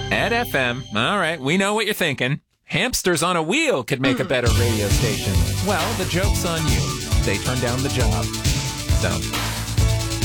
At FM. All right, we know what you're thinking. Hamsters on a wheel could make a better radio station. Well, the joke's on you. They turned down the job. So...